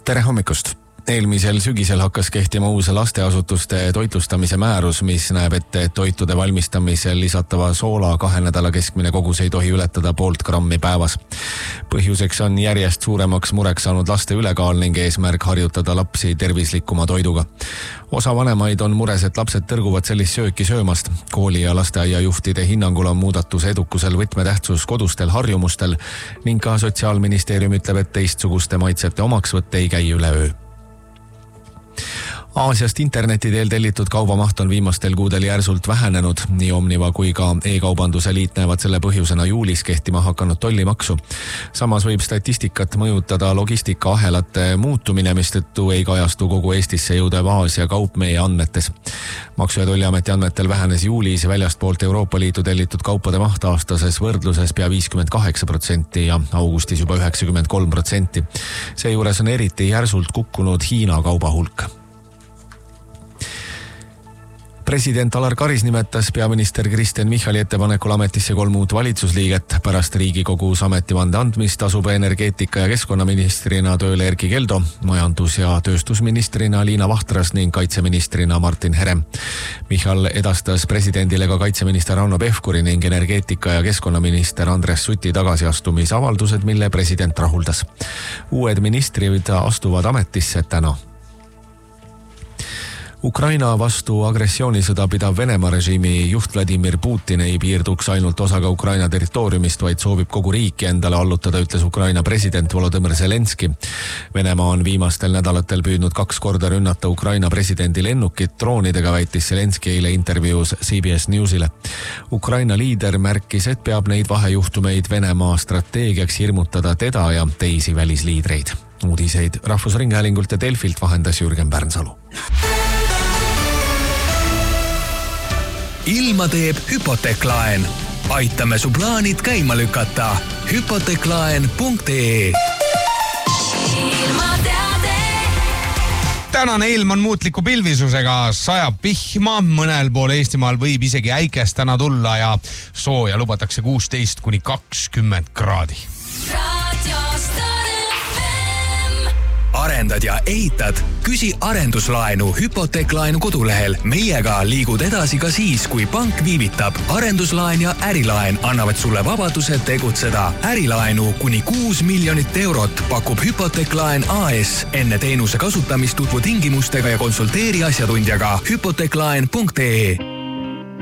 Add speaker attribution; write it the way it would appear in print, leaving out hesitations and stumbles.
Speaker 1: Tere hommikust! Eelmisel sügisel hakkas kehtima uus lasteasutuste toitlustamise määrus, mis näeb ette, et toitude valmistamisel lisatava soola 2 nädala keskmine kogus ei tohi ületada 0,5 grammi päevas. Põhjuseks on järjest suuremaks mureks saanud laste ülekaal ning eesmärk harjutada lapsi tervislikuma toiduga. Osa vanemaid on mures, et lapsed tõrguvad sellist sööki söömast. Kooli ja lasteaiajuhtide hinnangul on muudatuse edukusel võtmetähtsus kodustel harjumustel ning ka Sotsiaalministeerium ütleb, et teistsuguste maitsete omaksvõtte ei käi üleöö. Aasiast interneti teel tellitud kaubamaht on viimastel kuudel järsult vähenenud. Nii Omniva kui ka e-kaubanduse liit näevad selle põhjusena juulis kehtima hakanud tollimaksu. Samas võib statistikat mõjutada logistikaahelate muutumine, mistõttu ei kajastu kogu Eestisse jõudev Aasia kaup meie andmetes. Maksu- ja Tolliameti andmetel vähenes juulis väljastpoolt Euroopa Liitu tellitud kaupade maht aastases võrdluses pea 58% ja augustis juba 93%. Seejuures on eriti järsult kukkunud Hiina kauba hulk. President Alar Karis nimetas peaminister Kristen Michali ettepanekul ametisse 3 uut valitsusliiget. Pärast Riigikogus ametivande andmist asub energeetika- ja keskkonnaministrina tööle Erkki Keldo, majandus- ja tööstusministrina Liina Vahtras ning kaitseministrina Martin Herem. Michal edastas presidendile ka kaitseminister Hanno Pevkuri ning energeetika- ja keskkonnaminister Andres Suti tagasiastumisavaldused, mille president rahuldas. Uued ministrid astuvad ametisse täna. Ukraina vastu agressioonisõda pidav Venemaa režiimi juht Vladimir Putin ei piirduks ainult osaga Ukraina territooriumist, vaid soovib kogu riiki endale allutada, ütles Ukraina president Volodõmõr Zelenski. Venemaa on viimastel nädalatel püüdnud 2 korda rünnata Ukraina presidendi lennukit droonidega, väitis Zelenski eile intervjuus CBS Newsile. Ukraina liider märkis, et peab neid vahejuhtumeid Venemaa strateegiaks hirmutada teda ja teisi välisliidreid. Uudiseid Rahvusringhäälingult ja Delfilt vahendas Jürgen Pärnsalu.
Speaker 2: Ilma teeb Hypoteklaen. Aitame su plaanid käima lükata. Hypoteklaen.ee.
Speaker 3: Tänane ilm on muutliku pilvisusega, sajab vihma, mõnel pool Eestimaal võib isegi äikest täna tulla ja sooja lubatakse 16–20 kraadi.
Speaker 2: Arendad ja ehitad? Küsi arenduslaenu Hypoteklaenu kodulehel. Meiega liigud edasi ka siis, kui pank viivitab. Arenduslaen ja ärilaen annavad sulle vabaduse tegutseda. Ärilaenu kuni 6 miljonit eurot pakub Hypoteklaen AS. Enne teenuse kasutamist tutvu tingimustega ja konsulteeri asjatundjaga. Hypoteklaen.ee.